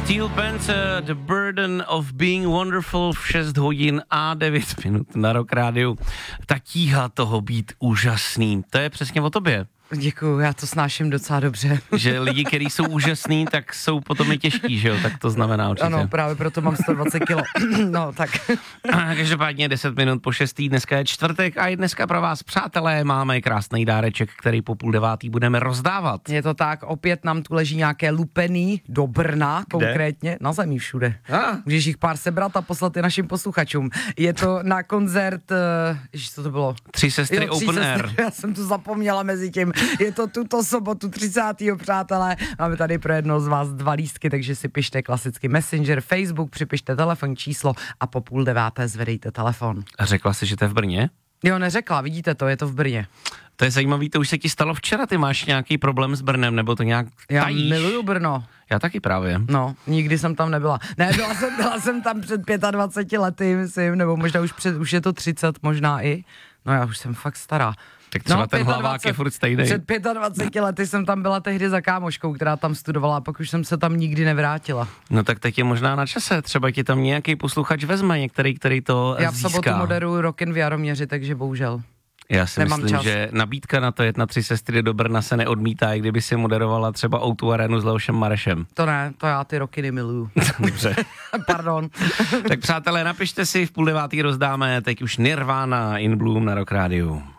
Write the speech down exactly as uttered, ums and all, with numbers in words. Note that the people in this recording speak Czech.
Steel Panther, The Burden of Being Wonderful v šest hodin a devět minut na Rock Rádiu. Ta tíha toho být úžasný, to je přesně o tobě. Děkuju, já to snáším docela dobře. Že lidi, kteří jsou úžasný, tak jsou potom i těžký, že jo, tak to znamená určitě. Ano, právě proto mám sto dvacet kilo. No, tak. Každopádně deset minut po šestý, dneska je čtvrtek a i dneska pro vás, přátelé, máme krásný dáreček, který po půl devátý budeme rozdávat. Je to tak, opět nám tu leží nějaké lupený do Brna, Kde? konkrétně, na zemi všude. Ah. Můžeš jich pár sebrat a poslat i našim posluchačům. Je to na koncert, uh, ježiš, co to bylo? Tři sestry Jo, tři Open sestry, Air. Já jsem to zapomněla mezi tím. Je to tuto sobotu třicátého přátelé. Máme tady pro jedno z vás dva lístky, takže si pište klasicky Messenger, Facebook, připište telefonní číslo a po půl deváté zvedejte telefon. A řekla jsi, že to je v Brně? Jo, neřekla, vidíte to, je to v Brně. To je zajímavý, to už se ti stalo včera, ty máš nějaký problém s Brnem, nebo to nějak Já tajíš? miluju Brno. Já taky právě. No, nikdy jsem tam nebyla. Ne, byla jsem, byla jsem tam před dvaceti pěti lety, myslím, nebo možná už, před, už je to třicet, možná i. No já už jsem fakt stará. Tak třeba no, ten dvacet hlavák pět je furt stejný. Před dvaceti pěti lety jsem tam byla tehdy za kámoškou, která tam studovala a pak už jsem se tam nikdy nevrátila. No tak teď je možná na čase, třeba ti tam nějaký posluchač vezme, některý, který to Já v získá. sobotu moderuju Rockin' v Jaroměři, takže bohužel. Já si Nemám myslím, čas. že nabídka na to jet na Tři sestry do Brna se neodmítá, i kdyby si moderovala třeba ó dvě Arenu s Leošem Marešem. To ne, to já ty Rockiny miluju. Dobře. Pardon. Tak přátelé, napište si, v půl devátý rozdáme teď už Nirvana In Bloom na Rock Rádiu.